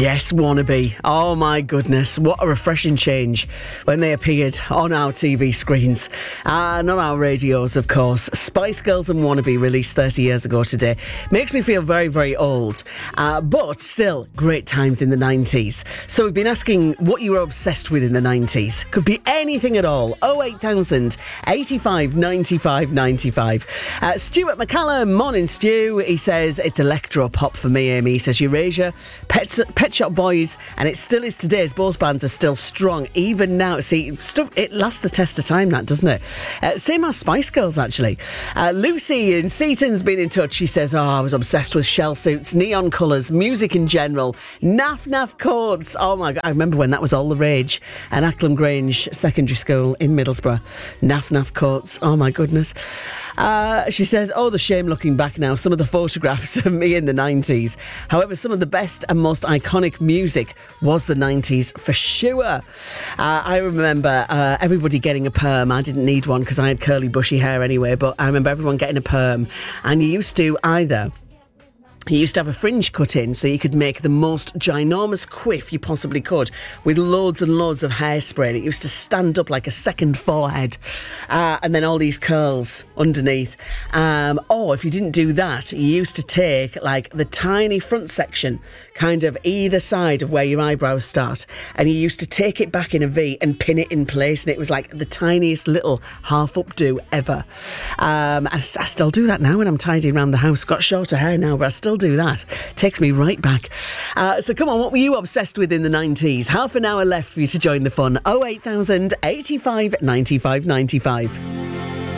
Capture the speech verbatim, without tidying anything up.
Yes, Wannabe. Oh my goodness, what a refreshing change when they appeared on our T V screens and on our radios, of course. Spice Girls and Wannabe, released thirty years ago today. Makes me feel very, very old, uh, but still great times in the nineties. So we've been asking what you were obsessed with in the nineties. Could be anything at all. oh eight thousand, eighty-five, ninety-five, ninety-five. Uh, Stuart McCallum, morning Stu. He says it's electro pop for me, Amy. He says Eurasia, Pet, Pet Shop Boys, and it still is today. Both bands are still strong even now. See, stuff, it lasts the test of time, that, doesn't it? Uh, same as Spice Girls, actually. Uh, Lucy in Seaton's been in touch. She says, oh, I was obsessed with shell suits, neon colours, music in general, naff naff coats. Oh my God, I remember when that was all the rage. And Acklam Grange Secondary School in Middlesbrough. Naff naff coats. Oh my goodness. Uh, she says, oh, the shame looking back now. Some of the photographs of me in the nineties. However, some of the best and most iconic music was the nineties for sure. Uh, I remember uh, everybody getting a perm. I didn't need one because I had curly bushy hair anyway, but I remember everyone getting a perm. And you used to either... He used to have a fringe cut in so you could make the most ginormous quiff you possibly could with loads and loads of hairspray. And it used to stand up like a second forehead. Uh, and then all these curls underneath. Um, or if you didn't do that, you used to take like the tiny front section kind of either side of where your eyebrows start. And you used to take it back in a V and pin it in place. And it was like the tiniest little half updo ever. Um, I, I still do that now when I'm tidying around the house. Got shorter hair now, but I still do that. Takes me right back. Uh, so come on, what were you obsessed with in the nineties? Half an hour left for you to join the fun. oh eight thousand, eighty-five, ninety-five, ninety-five.